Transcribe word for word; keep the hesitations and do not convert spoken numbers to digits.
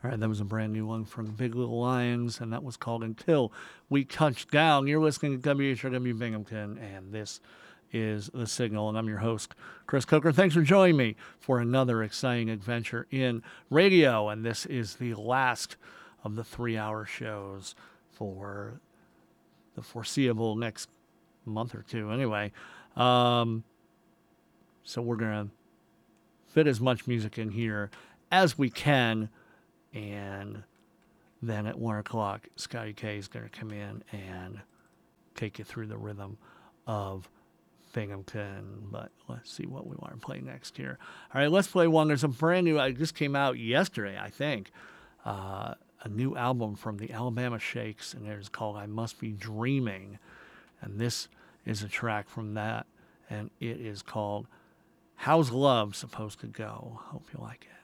All right, that was a brand new one from the Big Little Lions, and that was called Until We Touch Down. You're listening to W H R W Binghamton, and this is The Signal, and I'm your host, Chris Coker. Thanks for joining me for another exciting adventure in radio, and this is the last of the three-hour shows for the foreseeable next month or two, anyway. Um, so we're going to fit as much music in here as we can, and then at one o'clock, Scotty K is going to come in and take you through the rhythm of Binghamton. But let's see what we want to play next here. All right, let's play one. There's a brand new, it just came out yesterday, I think, uh, a new album from the Alabama Shakes, and it's called I Must Be Dreaming. And this is a track from that, and it is called How's Love Supposed to Go? Hope you like it.